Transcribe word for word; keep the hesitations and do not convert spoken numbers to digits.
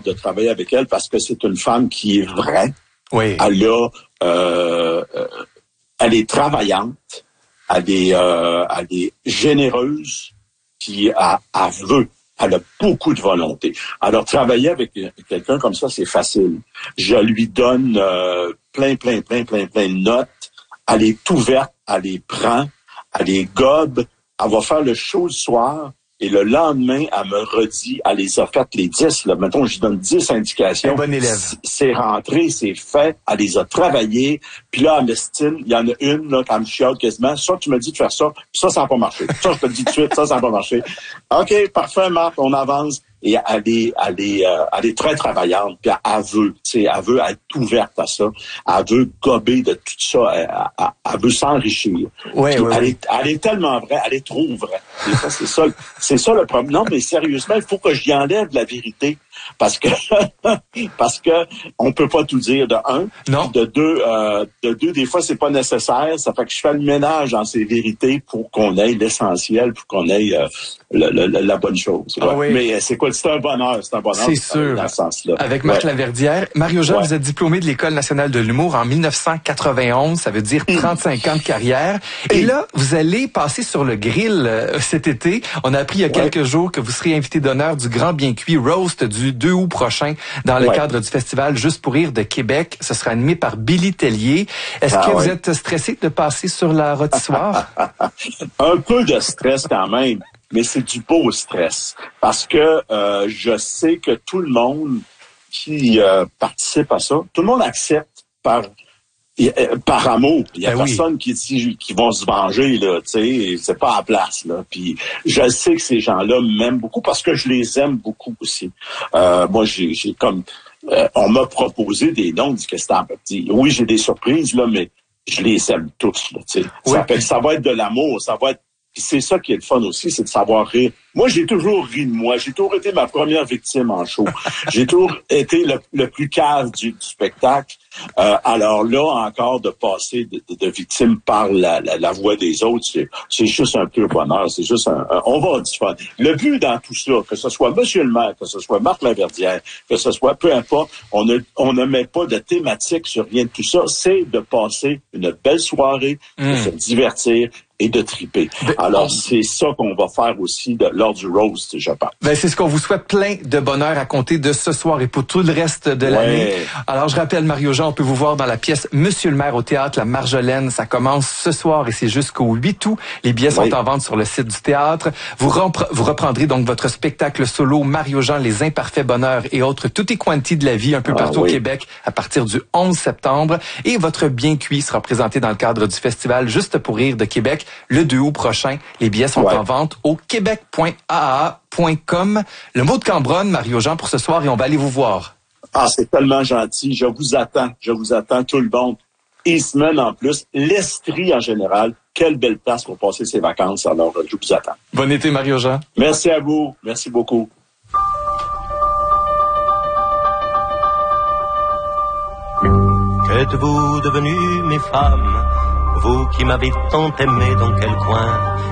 de travailler avec elle parce que c'est une femme qui est vraie. Oui. Elle a, euh, euh, elle est travaillante, elle est, euh, elle est généreuse, puis elle, elle veut. Elle a beaucoup de volonté. Alors, travailler avec quelqu'un comme ça, c'est facile. Je lui donne euh, plein, plein, plein, plein, plein de notes. Elle est ouverte, elle les prend, elle les gobe. Elle va faire le show le soir. Et le lendemain, elle me redit, elle les a faites les dix, là. Mettons, je lui donne dix indications. Un bon élève. C'est rentré, c'est fait, elle les a travaillées. Puis là, elle m'estime, il y en a une, là, quand me chiale quasiment. Ça, tu me dis de faire ça, puis ça, ça n'a pas marché. Ça, je te le dis tout de suite, ça, ça n'a pas marché. OK, parfait, Marc, on avance. Et elle est, elle est, euh, elle est très travaillante, puis elle, elle veut, tu sais, elle veut être ouverte à ça, elle veut gober de tout ça, elle, elle, elle veut s'enrichir. Oui, oui, elle, oui. est, elle est tellement vraie, elle est trop vraie. Et ça, c'est ça, c'est ça le problème. Non, mais sérieusement, il faut que j'y enlève la vérité, parce que parce que on peut pas tout dire de un, non. de deux, euh, de deux, des fois c'est pas nécessaire. Ça fait que je fais le ménage dans ces vérités pour qu'on ait l'essentiel, pour qu'on ait euh, le, le, la bonne chose. Ouais. Ah oui. Mais c'est quoi? C'est un bonheur, c'est un bonheur. C'est sûr. Dans ce sens-là. Avec Marc ouais. Laverdière. Mario-Jean, ouais. vous êtes diplômé de l'École nationale de l'humour en dix-neuf cent quatre-vingt-onze. Ça veut dire trente-cinq ans de carrière. Et là, vous allez passer sur le grill euh, cet été. On a appris il y a ouais. quelques jours que vous serez invité d'honneur du Grand Bien Cuit Roast du deux août prochain dans le ouais. cadre du festival Juste pour rire de Québec. Ce sera animé par Billy Tellier. Est-ce ah, que ouais. vous êtes stressé de passer sur la rôtissoire? Un peu de stress quand même. Mais c'est du beau stress parce que euh, je sais que tout le monde qui euh, participe à ça, tout le monde accepte par euh, par amour. Il y a ben personne oui. qui dit qui vont se venger là, tu sais, c'est pas à la place là. Puis je sais que ces gens-là m'aiment beaucoup parce que je les aime beaucoup aussi. Euh, moi, j'ai, j'ai comme euh, on m'a proposé des noms, dit que c'était un petit. Oui, j'ai des surprises là, mais je les aime tous là, tu sais. Oui. Ça fait que ça va être de l'amour, ça va être. Puis c'est ça qui est le fun aussi, c'est de savoir rire. Moi, j'ai toujours ri de moi. J'ai toujours été ma première victime en show. J'ai toujours été le, le plus cave du, du spectacle. Euh, alors là, encore, de passer de, de, de victime par la, la, la voix des autres, c'est, c'est juste un pur bonheur. C'est juste un, un... On va avoir du fun. Le but dans tout ça, que ce soit Monsieur le maire, que ce soit Marc Laverdière, que ce soit peu importe, on ne, on ne met pas de thématique sur rien de tout ça. C'est de passer une belle soirée, mmh. de se divertir et de triper. Ben, Alors, on... c'est ça qu'on va faire aussi de, lors du roast, je pense. Ben, c'est ce qu'on vous souhaite, plein de bonheur à compter de ce soir et pour tout le reste de ouais. l'année. Alors, je rappelle, Mario-Jean, on peut vous voir dans la pièce Monsieur le maire au théâtre La Marjolaine. Ça commence ce soir et c'est jusqu'au huit août. Les billets sont oui. en vente sur le site du théâtre. Vous, rempre... vous reprendrez donc votre spectacle solo Mario-Jean, les imparfaits bonheurs et autres tutti quanti de la vie un peu ah, partout oui. au Québec à partir du onze septembre. Et votre Bien Cuit sera présenté dans le cadre du festival Juste pour rire de Québec le deux août prochain. Les billets sont ouais. en vente au québec point a a point com. Le mot de Cambronne, Mario-Jean, pour ce soir, et on va aller vous voir. Ah, c'est tellement gentil. Je vous attends. Je vous attends, tout le monde. Eastman en plus, l'Estrie en général. Quelle belle place pour passer ses vacances. Alors, je vous attends. Bon été, Mario-Jean. Merci à vous. Merci beaucoup. Qu'êtes-vous devenues, mes femmes, vous qui m'avez tant aimé, dans quel coin